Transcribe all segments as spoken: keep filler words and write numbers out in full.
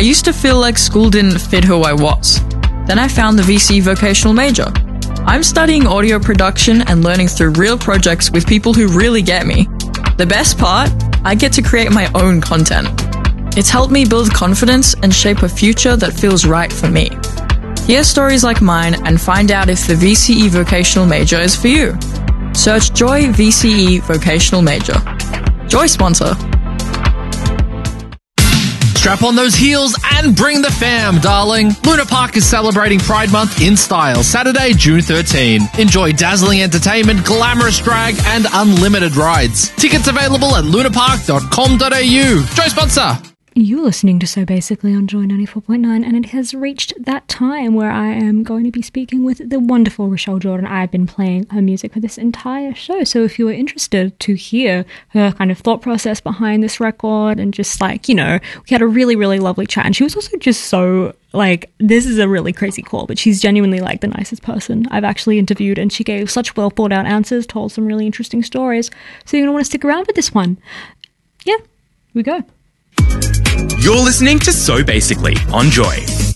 used to feel like school didn't fit who I was. Then I found the V C E vocational major. I'm studying audio production and learning through real projects with people who really get me. The best part? I get to create my own content. It's helped me build confidence and shape a future that feels right for me. Hear stories like mine and find out if the V C E vocational major is for you. Search Joy V C E vocational major. Joy sponsor. Strap on those heels and bring the fam, darling. Luna Park is celebrating Pride Month in style, Saturday, June thirteenth. Enjoy dazzling entertainment, glamorous drag, and unlimited rides. Tickets available at lunapark dot com dot a u. Joy sponsor. You're listening to So Basically on Joy ninety-four point nine, and it has reached that time where I am going to be speaking with the wonderful Rochelle Jordan. I've been playing her music for this entire show, so if you were interested to hear her kind of thought process behind this record and just like, you know, we had a really, really lovely chat, and she was also just so, like, this is a really crazy call, but she's genuinely like the nicest person I've actually interviewed, and she gave such well thought out answers, told some really interesting stories, so you're going to want to stick around for this one. Yeah, here we go. You're listening to So Basically on Joy.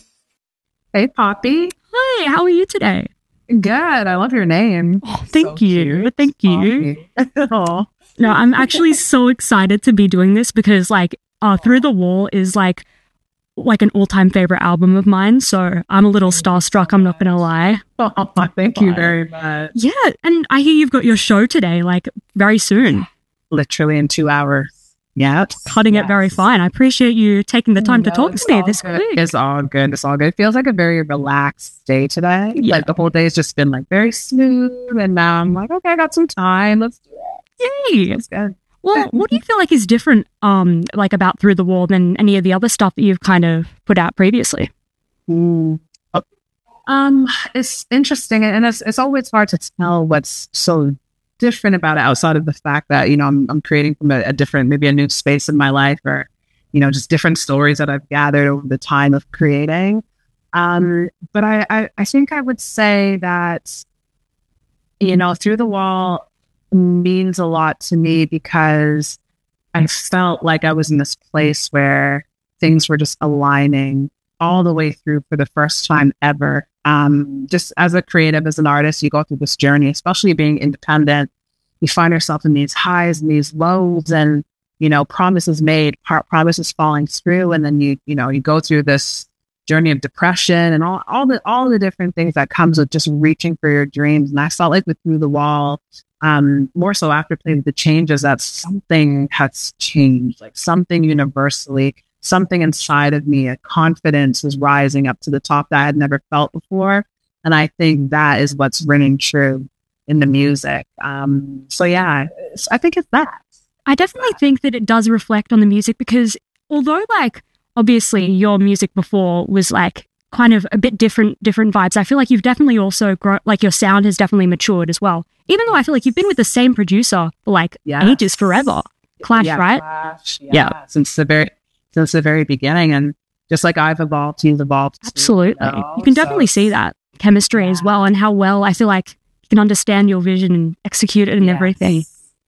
Hey, Poppy. Hi, how are you today? Good. I love your name. Oh, thank So you. cute. Thank you. Aw. No, I'm actually so excited to be doing this because, like, uh, Through the Wall is, like, like an all-time favorite album of mine, so I'm a little starstruck, I'm not going to lie. Oh, thank you very much. Yeah, and I hear you've got your show today, like, very soon. Literally in two hours. Yeah. Cutting yes. it very fine. I appreciate you taking the time no, to talk to me this good. quick. It's all good. It's all good. It feels like a very relaxed day today. Yeah. Like the whole day has just been like very smooth, and now I'm like, okay, I got some time. Let's do it. Yay. It's good. Well, what do you feel like is different, um, like about Through the Wall than any of the other stuff that you've kind of put out previously? Mm. Um, it's interesting, and it's it's always hard to tell what's so different about it outside of the fact that, you know, I'm I'm creating from a, a different, maybe a new space in my life, or, you know, just different stories that I've gathered over the time of creating. Um, but I, I, I think I would say that, you know, Through the Wall means a lot to me because I felt like I was in this place where things were just aligning all the way through for the first time ever. Um, just as a creative, as an artist, you go through this journey, especially being independent. You find yourself in these highs and these lows, and, you know, promises made, promises falling through, and then you, you know, you go through this journey of depression and all, all the, all the different things that comes with just reaching for your dreams. And I felt like with Through the Wall, um, more so after playing The Changes, that something has changed, like something universally. Something inside of me, a confidence was rising up to the top that I had never felt before. And I think that is what's ringing true in the music. Um, so yeah, I think it's that. I definitely think that it does reflect on the music because although, like, obviously your music before was like kind of a bit different, different vibes, I feel like you've definitely also grown, like your sound has definitely matured as well. Even though I feel like you've been with the same producer for like yes. ages, forever. Clash, yeah, right? Clash, yeah. yeah. Since the very since the very beginning, and just like I've evolved, you've evolved. Absolutely, too, you know? You can definitely so, see that chemistry yeah. as well, and how well I feel like you can understand your vision and execute it and yes. everything.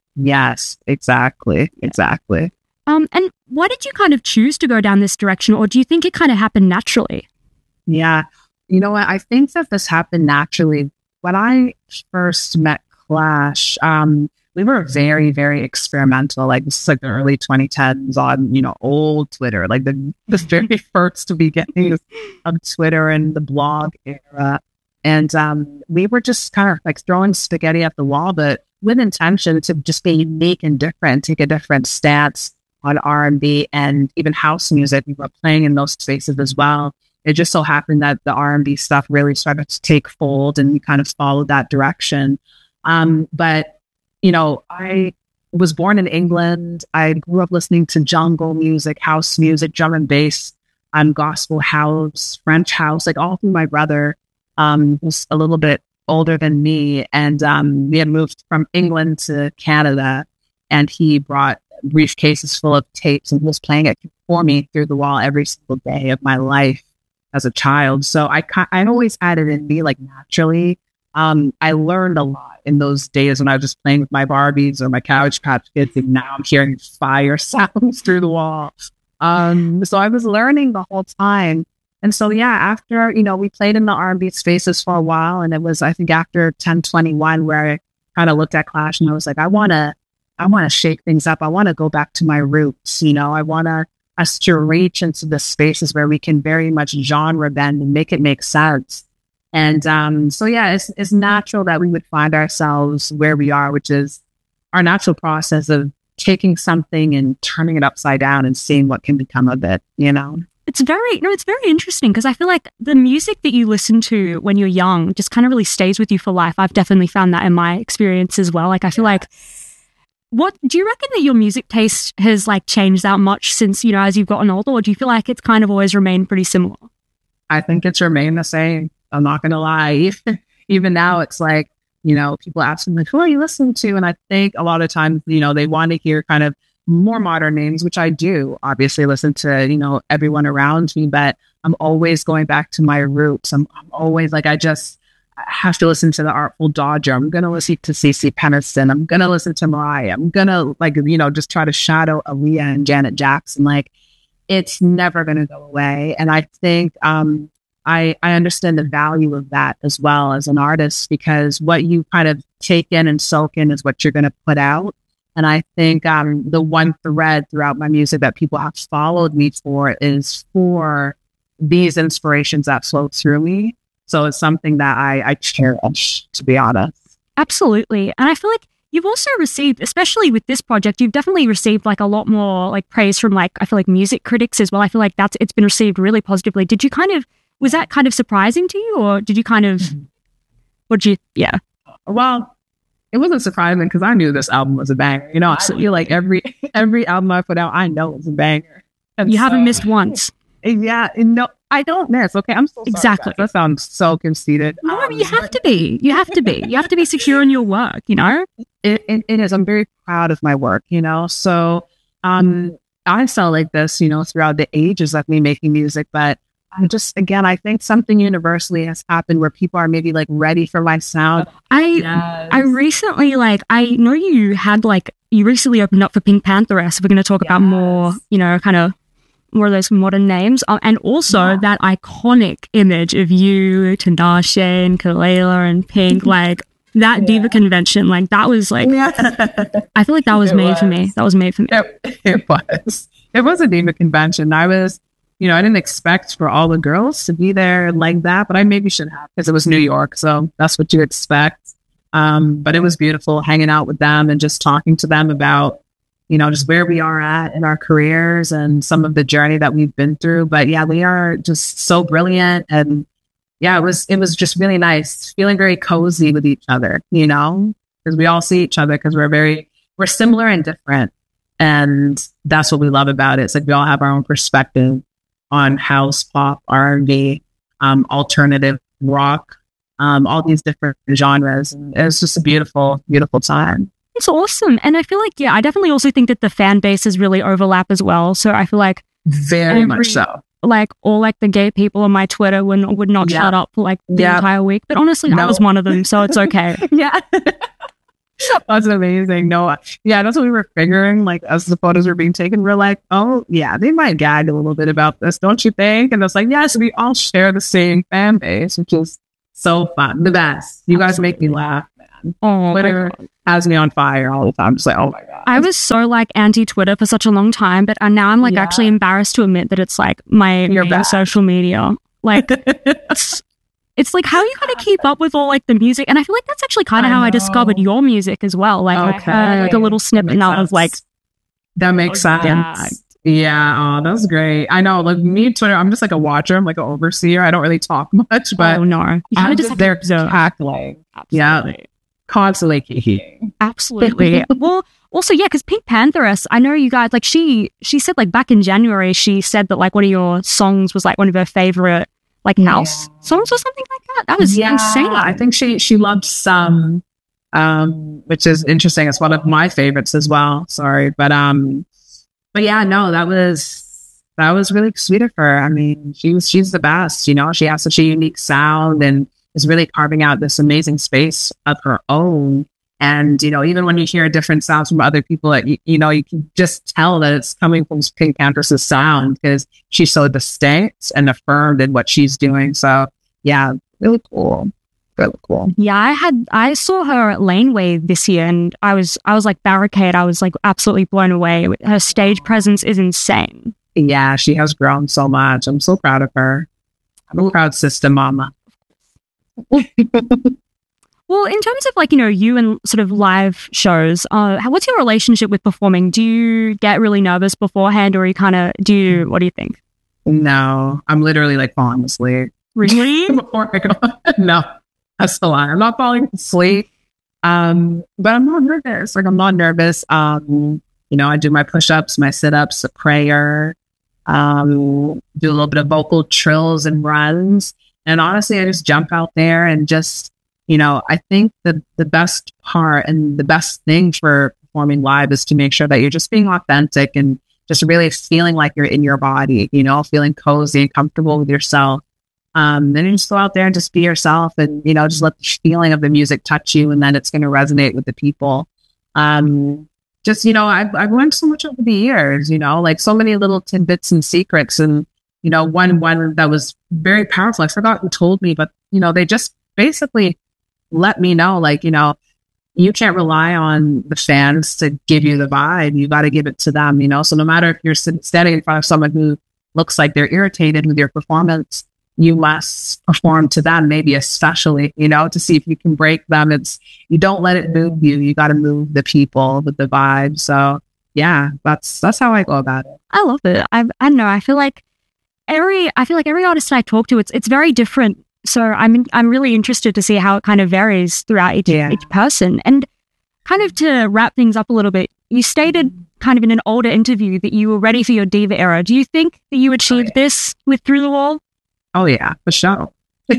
Yes, exactly, yeah. exactly. Um, and why did you kind of choose to go down this direction, or do you think it kind of happened naturally? Yeah, you know what? I think that this happened naturally. When I first met Clash, um, we were very, very experimental. Like, this is like the early twenty tens on, you know, old Twitter, like the, the very first beginnings of Twitter and the blog era. And um, we were just kind of like throwing spaghetti at the wall, but with intention to just be unique and different, take a different stance on R and B and even house music. We were playing in those spaces as well. It just so happened that the R and B stuff really started to take hold, and we kind of followed that direction. Um, but you know, I was born in England. I grew up listening to jungle music, house music, drum and bass, um, gospel house, French house, like all through my brother, um, who's a little bit older than me. And um, we had moved from England to Canada, and he brought briefcases full of tapes and was playing it for me Through the Wall every single day of my life as a child. So I, I always had it in me, like, naturally. Um, I learned a lot in those days when I was just playing with my Barbies or my Cabbage Patch Kids, and now I'm hearing fire sounds through the wall. Um, so I was learning the whole time. And so, yeah, after, you know, we played in the R and B spaces for a while. And it was, I think, after ten twenty-one where I kind of looked at Clash and I was like, I want to, I want to shake things up. I want to go back to my roots. You know, I want to, us to reach into the spaces where we can very much genre bend and make it make sense. And um, so, yeah, it's, it's natural that we would find ourselves where we are, which is our natural process of taking something and turning it upside down and seeing what can become of it, you know? It's very, no, it's very interesting because I feel like the music that you listen to when you're young just kind of really stays with you for life. I've definitely found that in my experience as well. Like, I feel Yeah. like, what do you reckon that your music taste has like changed that much since, you know, as you've gotten older, or do you feel like it's kind of always remained pretty similar? I think it's remained the same. I'm not going to lie. Even, even now, it's like, you know, people ask me, like, who are you listening to? And I think a lot of times, you know, they want to hear kind of more modern names, which I do obviously listen to, you know, everyone around me, but I'm always going back to my roots. I'm, I'm always like, I just have to listen to the Artful Dodger. I'm going to listen to CeCe Peniston. I'm going to listen to Mariah. I'm going to, like, you know, just try to shadow Aaliyah and Janet Jackson. Like, it's never going to go away. And I think, um, I, I understand the value of that as well as an artist, because what you kind of take in and soak in is what you're going to put out. And I think um, the one thread throughout my music that people have followed me for is for these inspirations that flow through me. So it's something that I, I cherish, to be honest. Absolutely. And I feel like you've also received, especially with this project, you've definitely received like a lot more like praise from like, I feel like music critics as well. I feel like that's, it's been received really positively. Did you kind of, was that kind of surprising to you, or did you kind of, what did you, yeah. Well, it wasn't surprising because I knew this album was a banger. You know, I feel like every every album I put out, I know it's a banger. And You so- haven't missed once. Yeah, and no, I don't miss. Okay, I'm so sorry, Exactly. guys. That sounds so conceited. No, Um, you have to be. You have to be. You have to be secure in your work, you know? it, it, it is. I'm very proud of my work, you know. So um, I felt like this, you know, throughout the ages of me making music. But I just, again, I think something universally has happened where people are maybe like ready for my sound. I I recently, like, I know you had, like, you recently opened up for Pink Pantheress. We're going to talk about more, you know, kind of more of those modern names. Uh, and also Yeah. that iconic image of you, Tinashe, and Kalela, and Pink, like, that diva convention, like, that was, like, Yeah. I feel like that was It made for me. was. That was made for me. It, it was. It was a diva convention. I was, you know, I didn't expect for all the girls to be there like that, but I maybe should have because it was New York. So that's what you expect. Um, but it was beautiful hanging out with them and just talking to them about, you know, just where we are at in our careers and some of the journey that we've been through. But yeah, we are just so brilliant. And yeah, it was, it was just really nice, feeling very cozy with each other, you know, because we all see each other because we're very, we're similar and different. And that's what we love about it. It's like we all have our own perspective on house, pop, R and B, um, alternative rock, um, all these different genres. And it was just a beautiful, beautiful time. It's awesome. And I feel like, yeah, I definitely also think that the fan bases really overlap as well. So I feel like, Very Every- much so. like, all like the gay people on my Twitter would, would not Yeah. shut up for like the Yeah. entire week. But honestly, I No. was one of them. So it's okay. Yeah. That's amazing. No, yeah, that's what we were figuring. Like, as the photos were being taken, we're like, oh, yeah, they might gag a little bit about this, don't you think? And it's like, yes, we all share the same fan base, which is so fun. The best. You guys make me laugh, man. Oh, my Twitter has me on fire all the time. Just like, oh my God. I was so like anti-Twitter for such a long time, but uh, now I'm like Yeah. actually embarrassed to admit that it's like my Your main bad. social media. Like, it's, it's like how you kind of keep up with all like the music, and I feel like that's actually kind of I how I know. discovered your music as well. Like, I heard, like a little snippet, and I was like, that makes Oh, sense. yeah. Yeah, oh, that's great. I know, like me, Twitter, I'm just like a watcher. I'm like an overseer. I don't really talk much, but oh no, you kind I'm of just just there have to observe. cackling. Yeah, Absolutely. constantly kicking. Absolutely. Well, also, yeah, because Pink Pantheress, I know you guys, like, she she said, like, back in January, she said that, like, one of your songs was, like, one of her favorite, like, house songs or something like that. That was insane. I think she she loved some, um, which is interesting. It's one of my favorites as well. Sorry, but um, but yeah, no, that was that was really sweet of her. I mean, she was she's the best. You know, she has such a unique sound and is really carving out this amazing space of her own. And, you know, even when you hear different sounds from other people, that you, you know, you can just tell that it's coming from Pink Panthers' sound because she's so distinct and affirmed in what she's doing. So, yeah, really cool. Really cool. Yeah, I had I saw her at Laneway this year, and I was I was like Barricade. I was like absolutely blown away. Her stage presence is insane. Yeah, she has grown so much. I'm so proud of her. I'm a proud sister mama. Well, in terms of like, you know, you and sort of live shows, uh, how, what's your relationship with performing? Do you get really nervous beforehand, or you kind of do? You, what do you think? No, I'm literally like falling asleep. Really? Before I go, no. That's a lie. I'm not falling asleep, um, but I'm not nervous. Like, I'm not nervous. Um, you know, I do my push-ups, my sit-ups, a prayer, um, do a little bit of vocal trills and runs. And honestly, I just jump out there and just, you know, I think the, the best part and the best thing for performing live is to make sure that you're just being authentic and just really feeling like you're in your body, you know, feeling cozy and comfortable with yourself. Um, then you just go out there and just be yourself and, you know, just let the feeling of the music touch you, and then it's going to resonate with the people. Um, just, you know, I've, I've learned so much over the years, you know, like so many little tidbits and secrets. And, you know, one, one that was very powerful, I forgot who told me, but, you know, they just basically let me know, like, you know, you can't rely on the fans to give you the vibe. You got to give it to them, you know? So no matter if you're standing in front of someone who looks like they're irritated with your performance, you must perform to them, maybe especially, you know, to see if you can break them. It's, you don't let it move you. You got to move the people with the vibe. So yeah, that's, that's how I go about it. I love it. I I don't know. I feel like every, I feel like every artist I talk to, it's, it's very different. So I'm, in, I'm really interested to see how it kind of varies throughout each, yeah. each person. And kind of to wrap things up a little bit, you stated kind of in an older interview that you were ready for your diva era. Do you think that you achieved oh, yeah. this with Through the Wall? Oh yeah, for sure.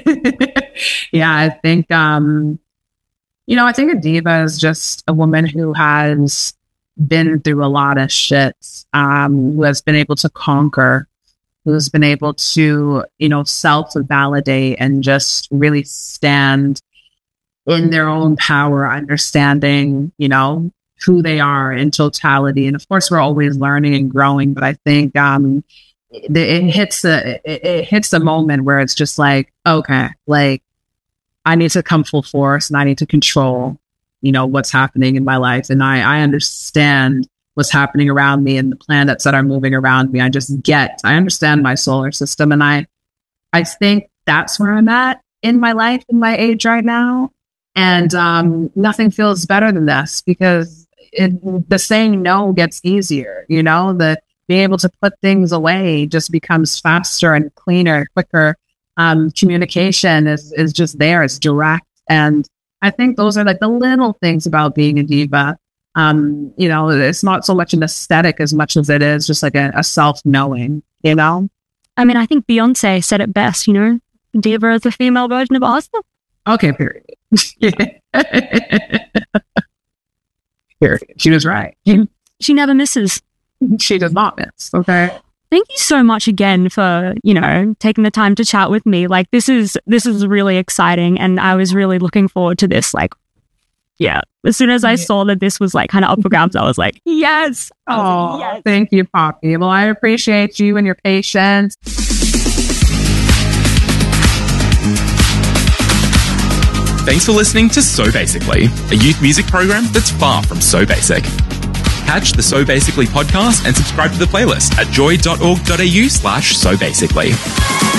Yeah, I think, um, you know, I think a diva is just a woman who has been through a lot of shit, um, who has been able to conquer, who's been able to, you know, self-validate and just really stand in their own power, understanding, you know, who they are in totality. And of course, we're always learning and growing, but I think, um, It, it hits the it, it hits the moment where it's just like, okay, like I need to come full force and I need to control, you know, what's happening in my life. And I, I understand what's happening around me and the planets that are moving around me. I just get, I understand my solar system. And I, I think that's where I'm at in my life, in my age right now. And um, nothing feels better than this, because it, the saying no gets easier, you know, the being able to put things away just becomes faster and cleaner, quicker. Um, communication is, is just there. It's direct. And I think those are like the little things about being a diva. Um, you know, it's not so much an aesthetic as much as it is just like a, a self-knowing, you know? I mean, I think Beyonce said it best, you know? Diva is the female version of Arsenal. Okay, period. Period. She was right. She never misses. She does not miss. Okay. Thank you so much again for, you know, taking the time to chat with me. Like, this is this is really exciting, and I was really looking forward to this. Like, yeah, as soon as I saw that this was like kind of up for grabs, I was like, yes. Oh, like, yes. Thank you, Poppy. Well, I appreciate you and your patience. Thanks for listening to So Basically, a youth music program that's far from so basic. Catch the So Basically podcast and subscribe to the playlist at joy.org.au slash so basically.